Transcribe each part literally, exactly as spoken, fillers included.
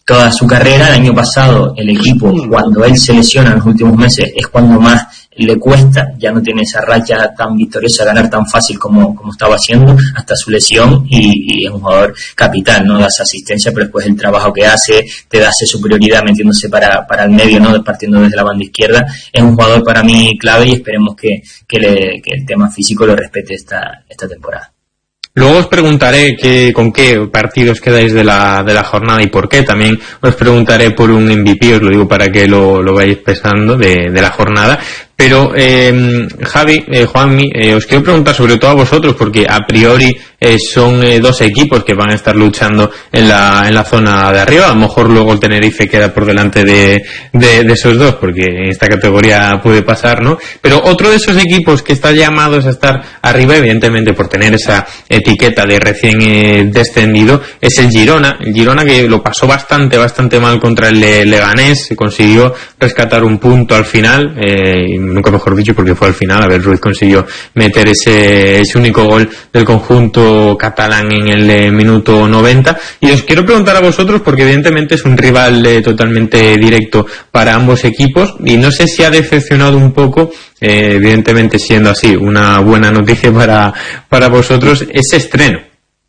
toda su carrera. El año pasado el equipo, cuando él se lesiona en los últimos meses, es cuando más le cuesta, ya no tiene esa racha tan victoriosa, ganar tan fácil como, como estaba haciendo hasta su lesión, y, y es un jugador capital, no da esa asistencia, pero después el trabajo que hace, te da esa superioridad metiéndose para, para el medio, no partiendo desde la banda izquierda. Es un jugador para mí clave, y esperemos que, que, le, que el tema físico lo respete esta, esta temporada. Luego os preguntaré que, con qué partidos quedáis de la, de la jornada y por qué. También os preguntaré por un M V P, os lo digo para que lo, lo vayáis pensando, de, de la jornada. Pero, eh, Javi, eh, Juanmi, eh, os quiero preguntar sobre todo a vosotros, porque a priori eh, son eh, dos equipos que van a estar luchando en la, en la zona de arriba. A lo mejor luego el Tenerife queda por delante de, de, de esos dos, porque en esta categoría puede pasar, ¿no? Pero otro de esos equipos que está llamados a estar arriba, evidentemente por tener esa etiqueta de recién eh, descendido, es el Girona. El Girona, que lo pasó bastante, bastante mal contra el Leganés, consiguió rescatar un punto al final, eh, nunca mejor dicho, porque fue al final. A ver, Ruiz consiguió meter ese, ese único gol del conjunto catalán en el eh, minuto noventa. Y os quiero preguntar a vosotros, porque evidentemente es un rival eh, totalmente directo para ambos equipos, y no sé si ha decepcionado un poco, eh, evidentemente siendo así una buena noticia para, para vosotros, ese estreno.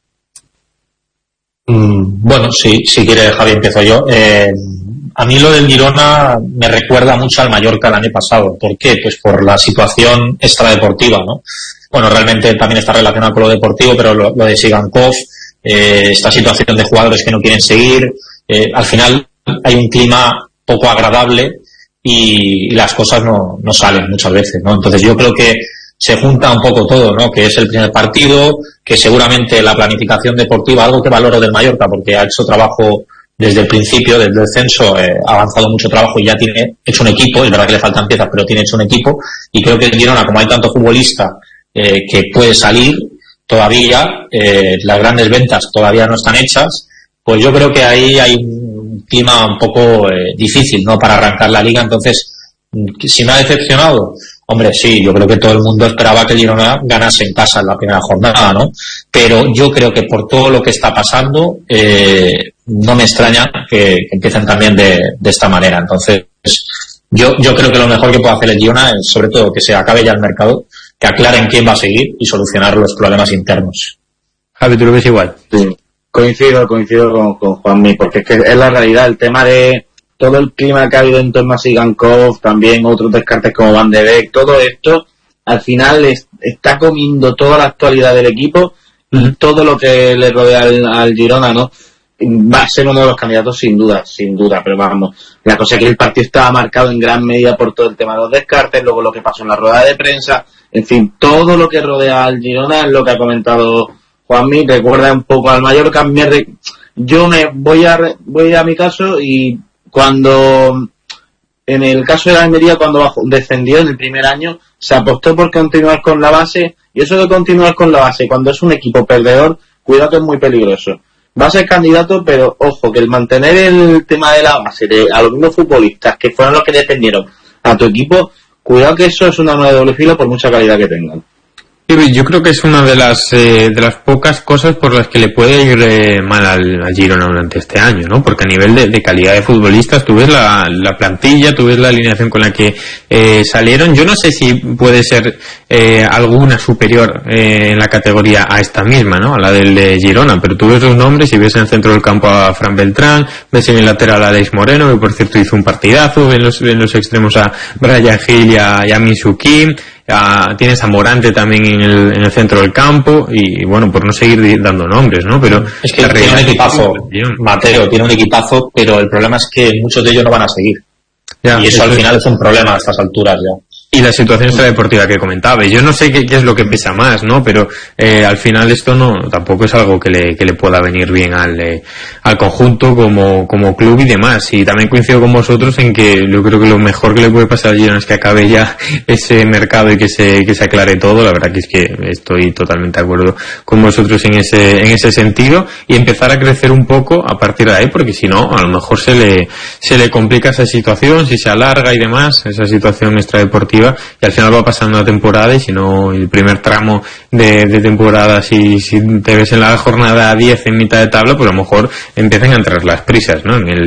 Mm, bueno, sí, si quiere Javi empiezo yo. Eh, A mí lo del Girona me recuerda mucho al Mallorca el año pasado. ¿Por qué? Pues por la situación extradeportiva, ¿no? Bueno, realmente también está relacionado con lo deportivo, pero lo, lo de Sigankov, eh, esta situación de jugadores que no quieren seguir, eh, al final hay un clima poco agradable y, y las cosas no, no salen muchas veces, ¿no? Entonces yo creo que se junta un poco todo, ¿no? Que es el primer partido, que seguramente la planificación deportiva, algo que valoro del Mallorca, porque ha hecho trabajo desde el principio, desde el descenso, eh, ha avanzado mucho trabajo y ya tiene hecho un equipo. Es verdad que le faltan piezas, pero tiene hecho un equipo. Y creo que el Girona, como hay tanto futbolista eh, que puede salir todavía, eh, las grandes ventas todavía no están hechas, pues yo creo que ahí hay un clima un poco eh, difícil, ¿no?, para arrancar la liga. Entonces, si me ha decepcionado, hombre, sí, yo creo que todo el mundo esperaba que el Girona ganase en casa en la primera jornada, ¿no? Pero yo creo que por todo lo que está pasando, eh, no me extraña que, que empiecen también de, de esta manera. Entonces, yo, yo creo que lo mejor que puede hacer el Girona es, sobre todo, que se acabe ya el mercado, que aclaren quién va a seguir y solucionar los problemas internos. Javi, ¿tú lo ves igual? Sí, coincido, coincido con, con Juanmi, porque es que es la realidad, el tema de todo el clima que ha habido en torno a Sigankov, también otros descartes como Van de Beek, todo esto, al final es, está comiendo toda la actualidad del equipo y todo lo que le rodea al, al Girona, ¿no? Va a ser uno de los candidatos sin duda, sin duda, pero vamos, la cosa es que el partido estaba marcado en gran medida por todo el tema de los descartes, luego lo que pasó en la rueda de prensa, en fin, todo lo que rodea al Girona es lo que ha comentado Juanmi, recuerda un poco al Mallorca. Me, yo me voy a voy a mi caso, y cuando en el caso de la Almería, cuando bajó, descendió en el primer año, se apostó por continuar con la base, y eso de continuar con la base cuando es un equipo perdedor, cuidado que es muy peligroso. Va a ser candidato, pero ojo, que el mantener el tema de la base de a los mismos futbolistas que fueron los que defendieron a tu equipo, cuidado que eso es una arma de doble filo por mucha calidad que tengan. Yo creo que es una de las eh, de las pocas cosas por las que le puede ir eh, mal al, al Girona durante este año, ¿no? Porque a nivel de, de calidad de futbolistas, tú ves la, la plantilla, tú ves la alineación con la que eh, salieron. Yo no sé si puede ser eh, alguna superior eh, en la categoría a esta misma, ¿no?, a la del de Girona, pero tú ves los nombres y ves en el centro del campo a Fran Beltrán, ves en el lateral a Aleix Moreno, que por cierto hizo un partidazo, en los, en los extremos a Brian Hill y a, y a Min-Soo Kim. A, tienes a Morante también en el, en el centro del campo, y bueno, por no seguir dando nombres, ¿no? Pero es que tiene un equipazo, Mateo, tiene un equipazo, pero el problema es que muchos de ellos no van a seguir. Ya, y eso al final es un problema a estas alturas ya. Y la situación extradeportiva que comentaba, yo no sé qué, qué es lo que pesa más, ¿no? Pero eh, al final esto no tampoco es algo que le, que le pueda venir bien al, eh, al conjunto como, como club y demás. Y también coincido con vosotros en que yo creo que lo mejor que le puede pasar al Girona es que acabe ya ese mercado y que se, que se aclare todo. La verdad que es que estoy totalmente de acuerdo con vosotros en ese, en ese sentido, y empezar a crecer un poco a partir de ahí, porque si no, a lo mejor se le, se le complica esa situación, si se alarga y demás, esa situación extradeportiva, y al final va pasando la temporada, y si no el primer tramo de, de temporada, si, si te ves en la jornada diez en mitad de tabla, pues a lo mejor empiezan a entrar las prisas, ¿no?, en el